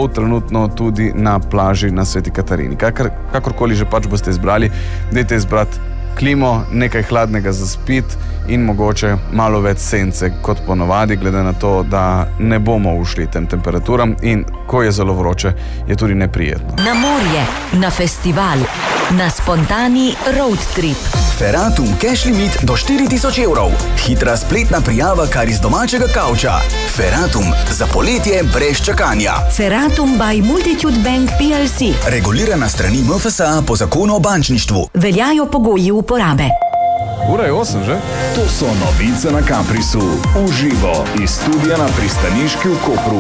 sol trenutno tudi na plaži na Sveti Katarini. Kakorkoli že pač boste izbrali, dajte izbrati klimo, nekaj hladnega za spit in mogoče malo več sence kot ponovadi, glede na to, da ne bomo ušli tem temperaturam in ko je zelo vroče, je tudi neprijetno. Na morje, na festival, na spontani road trip. Ferratum cash limit do 4000 evrov. Hitra spletna prijava kar iz domačega kavča. Ferratum za poletje brez čakanja. Ferratum by Multitude Bank PLC. Regulirana strani MFSA po zakonu o bančništvu. Veljajo pogoji uporabe. Ura je 8, že? To so novice na Caprisu. Uživo iz studia na pristaniški v Kopru.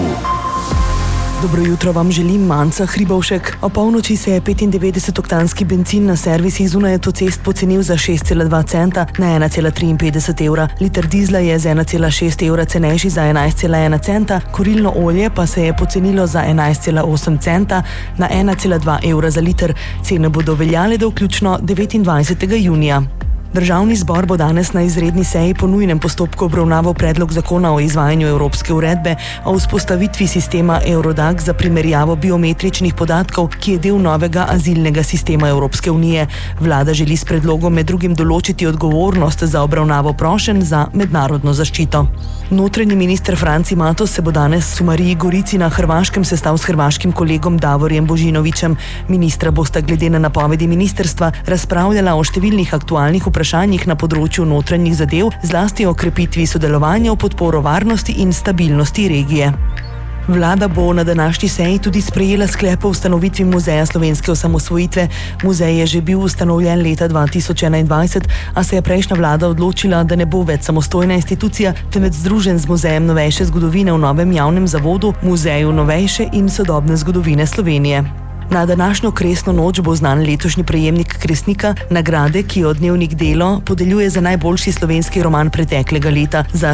Dobro jutro vam želim, Manca Hribovšek. O polnoči se je 95-oktanski bencin na servisih zunaj avtocest pocenil za 6,2 centa na 1,53 evra. Liter dizla je z 1,6 evra cenejši za 11,1 centa, kurilno olje pa se je pocenilo za 11,8 centa na 1,2 evra za liter. Cene bodo veljale do vključno 29. junija. Državni zbor bo danes na izredni seji po nujnem postopku obravnaval predlog zakona o izvajanju evropske uredbe o vzpostavitvi sistema Eurodac za primerjavo biometričnih podatkov, ki je del novega azilnega sistema Evropske unije. Vlada želi s predlogom med drugim določiti odgovornost za obravnavo prošenj za mednarodno zaščito. Notranji minister Franci Matos se bo danes v Mariji Gorici na Hrvaškem sestal s hrvaškim kolegom Davorjem Božinovićem. Ministra bosta glede na napovedi ministrstva razpravljala o številnih aktualnih vprašanjih na področju notranjih zadev, zlasti o krepitvi sodelovanja v podporo varnosti in stabilnosti regije. Vlada bo na današnji seji tudi sprejela sklep o ustanovitvi Muzeja slovenske osamosvojitve. Muzej je že bil ustanovljen leta 2021, a se je prejšnja vlada odločila, da ne bo več samostojna institucija, temveč združen z Muzejem novejše zgodovine v novem javnem zavodu, Muzeju novejše in sodobne zgodovine Slovenije. Na današnjo kresno noč bo znan letošnji prejemnik Kresnika, nagrade, ki jo Dnevnik Delo podeljuje za najboljši slovenski roman preteklega leta. Za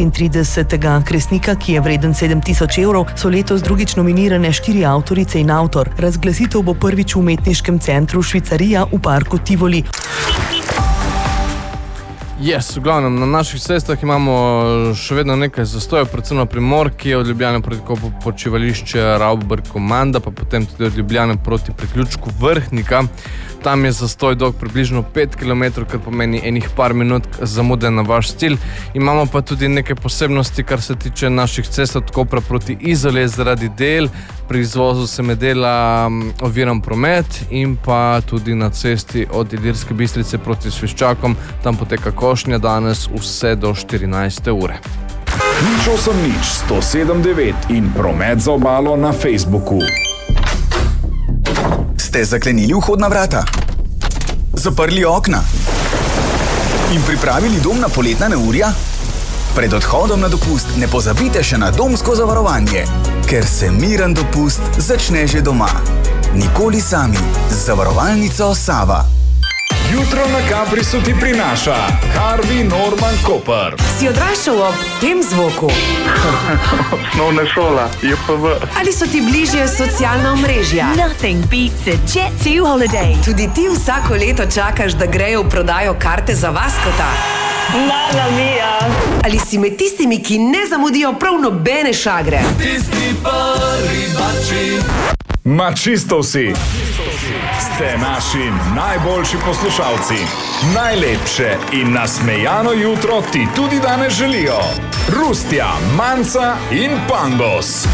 36. Kresnika, ki je vreden 7000 evrov, so letos drugič nominirane 4 avtorice in avtor. Razglasitev bo prvič v umetniškem centru Švicarija v parku Tivoli. V glavnem, na naših cestah imamo še vedno nekaj zastojev, predvsem na Primorki, od Ljubljane proti Kopu počivališče Ravberg Komanda, pa potem tudi od Ljubljane proti priključku Vrhnika. Tam je zastoj dolg približno 5 km, kar pomeni enih par minut zamude na vaš cilj. Imamo pa tudi nekaj posebnosti, kar se tiče naših cest od Kopra proti Izoli zaradi del. Pri izvozu se med dela oviran promet in pa tudi na cesti od Ilirske Bistrice proti Sviščakom. Tam poteka košnja danes vse do 14. ure. 107.9 in promet za obalo na Facebooku. Ste zaklenili vhodna vrata? Zaprli okna? In pripravili dom na poletna neurja? Pred odhodom na dopust ne pozabite še na domsko zavarovanje, ker se miren dopust začne že doma. Nikoli sami z zavarovalnico Sava. Jutro na Caprisu ti prinaša Harvey Norman Koper. Si odraščal ob tem zvoku? Osnovna šola, JPV. Ali so ti bližje socialna omrežja? Nothing beats a Jet2 holiday. Tudi ti vsako leto čakaš, da grejo v prodajo karte za Vaskota? Mamma mia. Ali si med tistimi, ki ne zamudijo prav nobene šagre? Tisti prvi bači. Ma čisto vsi. Ste naši najboljši poslušalci. Najlepše in nasmejano jutro ti tudi danes želijo Rustja, Manca in Pangos.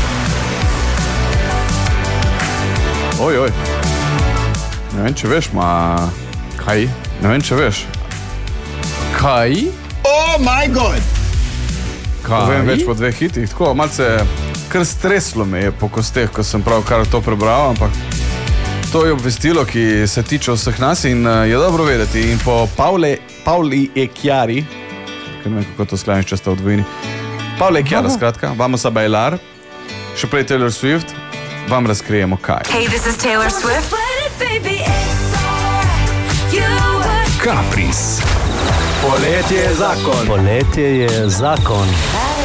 Oj. Ne vem, če veš, Kaj? Ne vem, če veš. Kaj? Oh my god! Povem več po 2 hitih. Tako, malce kar streslo me je po kosteh, ko sem pravkar to prebral, ampak to je obvestilo, ki se tiče vseh nas in je dobro vedeti. In po Pauli Echiari, ker ne vem, kako to sklanjaš, če sta v dvojini. Paula Echiara, skratka, vamos a bailar, še prej Taylor Swift, vam razkrijemo kaj. Hey, this is Taylor Swift. Capris. Poletje je zakon. Poletje je zakon.